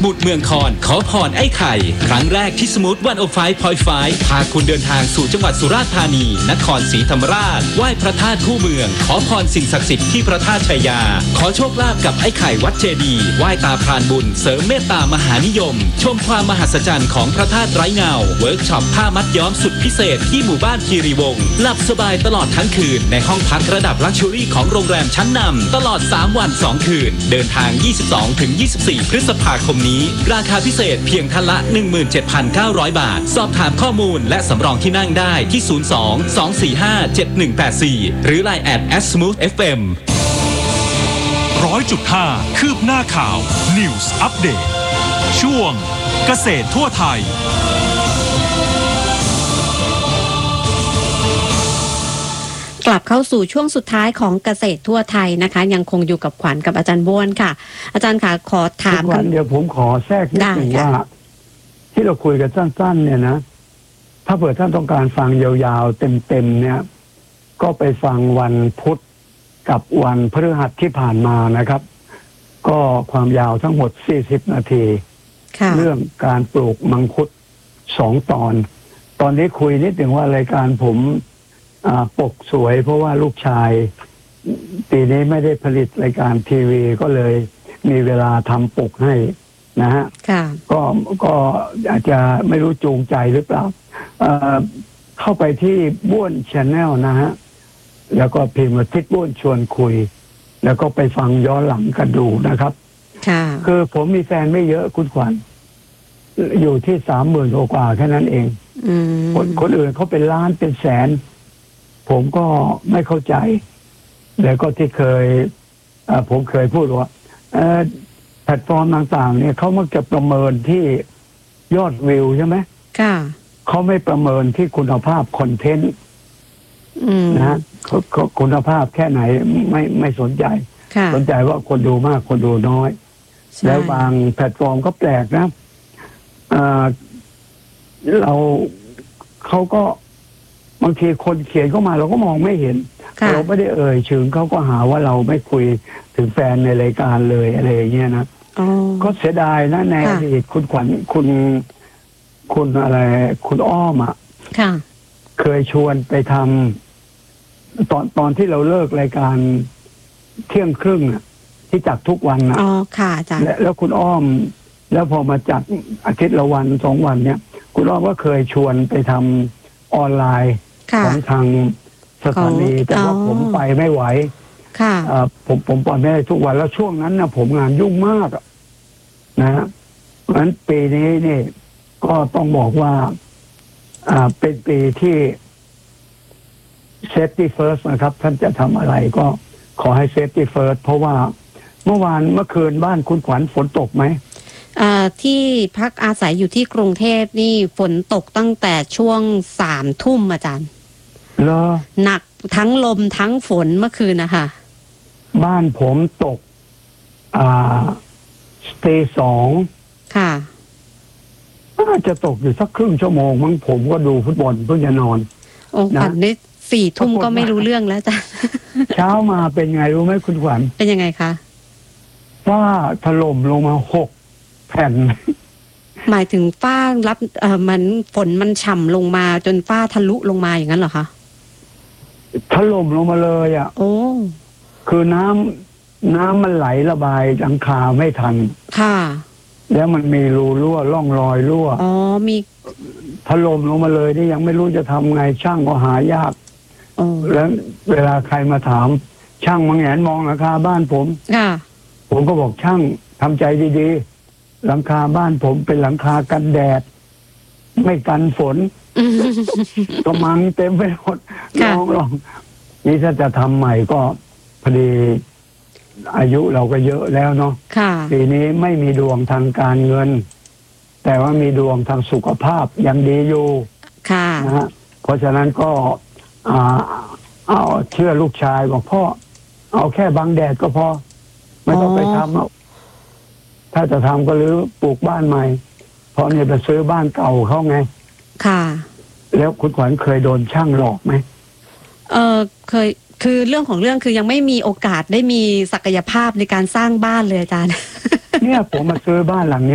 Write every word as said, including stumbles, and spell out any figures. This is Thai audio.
มุทรเมืองคอนขอพรไอ้ไข่ครั้งแรกที่สมูทวันโอไฟพอยไฟพาคุณเดินทางสู่จังหวัดสุราษฎร์ธานีนครศรีธรรมราชไหว้พระธาตุคู่เมืองขอพรสิ่งศักดิ์สิทธิ์ที่พระธาตุชัยยาขอโชคลาภกับไอ้ไข่วัดเจดีย์ไหว้ตาพรานบุญเสริมเมตตามหานิยมชมความมหัศจรรย์ของพระธาตุไร้เงาเวิร์กช็อปผ้ามัดย้อมสุดพิเศษที่หมู่บ้านคีรีวงศ์หลับสบายตลอดทั้งคืนในห้องพักระดับลักชัวรี่ของโรงแรมชั้นนำตลอดสามวันสองคืนเดินทาง ยี่สิบสองถึงยี่สิบสี่ พฤษภาคมนี้ราคาพิเศษเพียงท่านละ หนึ่งหมื่นเจ็ดพันเก้าร้อย บาทสอบถามข้อมูลและสำรองที่นั่งได้ที่ ศูนย์ สอง สอง สี่ ห้า เจ็ด หนึ่ง แปด สี่ หรือ ไลน์ แอท แอท สมูท เอฟ เอ็มร้อยจุดห้า คืบหน้าข่าว News Update ช่วงเกษตรทั่วไทยกลับเข้าสู่ช่วงสุดท้ายของเกษตรทั่วไทยนะคะยังคงอยู่กับขวัญกับอาจารย์บ้วนค่ะอาจารย์ค่ะขอถามกันเดี๋ยวผมขอแทรกนิดหนึ่งว่าที่เราคุยกันสั้นๆเนี่ยนะถ้าเผื่อท่านต้องการฟังยาวๆเต็มๆเนี่ยก็ไปฟังวันพุธกับวันพฤหัสที่ผ่านมานะครับก็ความยาวทั้งหมดสี่สิบนาทีเรื่องการปลูกมังคุดสองตอนตอนนี้คุยนิดหนึ่งว่ารายการผมปกสวยเพราะว่าลูกชายปีนี้ไม่ได้ผลิตรายการทีวีก็เลยมีเวลาทำปกให้นะฮะก็ก็อาจจะไม่รู้จูงใจหรือเปล่าเอ่อเข้าไปที่บ้วนชาแนลนะฮะแล้วก็พิมพ์ว่าทิศบ้วนชวนคุยแล้วก็ไปฟังย้อนหลังกันดูนะครับคือผมมีแฟนไม่เยอะคุณขวัญอยู่ที่สามหมื่นกว่าแค่นั้นเองคนคนอื่นเขาเป็นล้านเป็นแสนผมก็ไม่เข้าใจแล้วก็ที่เคยผมเคยพูดว่าแพลตฟอร์มต่างๆเนี่ยเขามักจะประเมินที่ยอดวิวใช่ไหมค่ะเขาไม่ประเมินที่คุณภาพคอนเทนต์นะฮะคุณภาพแค่ไหนไม่ไม่สนใจสนใจว่าคนดูมากคนดูน้อยแล้วบางแพลตฟอร์มก็แปลกนะเราเขาก็บางทีคนเขียนเข้ามาเราก็มองไม่เห็นเราไม่ได้เอ่ยถึงเขาก็หาว่าเราไม่คุยถึงแฟนในรายการเลยอะไรอย่างเงี้ยนะก็เสียดายนะในอดีตคุณขวัญคุณคุณอะไรคุณอ้อมอ่ะเคยชวนไปทำตอนตอนที่เราเลิกรายการเที่ยงครึ่งอ่ะที่จัดทุกวันนะอ๋อค่ะอาจารย์แล้วคุณอ้อมแล้วพอมาจัดอาทิตย์ละวันสองวันเนี่ยคุณอ้อมก็เคยชวนไปทำออนไลน์ของทางสถานีแต่ว่าผมไปไม่ไหวค่ะผมผมปล่อยไม่ได้ทุกวันแล้วช่วงนั้นนะผมงานยุ่งมากนะฮะเพราะฉะนั้นปีนี้นี่ก็ต้องบอกว่าอ่าเป็นปีที่ safety first นะครับท่านจะทำอะไรก็ขอให้ safety first เพราะว่าเมื่อวานเมื่อคืนบ้านคุณขวัญฝนตกไหมที่พักอาศัยอยู่ที่กรุงเทพนี่ฝนตกตั้งแต่ช่วงสามทุ่มอาจารย์เหรอหนักทั้งลมทั้งฝนเมื่อคืนนะคะบ้านผมตกอ่าตีสองค่ะน่าจะตกอยู่สักครึ่งชั่วโมงมั้งผมก็ดูฟุตบอลเพิ่งจะนอนโอ้ขวัญนี่สี่ทุ่มก็ไม่รู้เรื่องแล้วจ้ะเช้ามาเป็นไงรู้ไหมคุณขวัญเป็นยังไงคะว่าถล่มลงมาหกแผ่นหมายถึงฝ้ารับเอ่อมันฝนมันฉ่ำลงมาจนฝ้าทะลุลงมาอย่างนั้นเหรอคะถล่มลงมาเลยอ่ะโอ้คือน้ำน้ำมันไหลระบายหลังคาไม่ทันค่ะแล้วมันมีรูรั่วร่องรอยรั่วอ๋อมีถล่มลงมาเลยนี่ยังไม่รู้จะทำไงช่างก็หายากแล้วเวลาใครมาถามช่างมาแงนมองหลังคาบ้านผมค่ะผมก็บอกช่างทำใจดีๆหลังคาบ้านผมเป็นหลังคากันแดดไม่กันฝนก็มังเต็มไปหมดลองลองนี่ถ้าจะทำใหม่ก็พอดีอายุเราก็เยอะแล้วเนาะปีนี้ไม่มีดวงทางการเงินแต่ว่ามีดวงทางสุขภาพยังดีอยู่นะฮะเพราะฉะนั้นก็อ่าเอาเชื่อลูกชายบอกพ่อเอาแค่บังแดดก็พอไม่ต้องไปทำถ้าจะทำก็รื้อปลูกบ้านใหม่เพราะเนี่ยไปซื้อบ้านเก่าเขาไงค่ะแล้วคุณขวัญเคยโดนช่างหลอกไหมเออเคยคือเรื่องของเรื่องคือยังไม่มีโอกาสได้มีศักยภาพในการสร้างบ้านเลยอาจารย์เนี่ยผมมาซื้อบ้านหลังนี้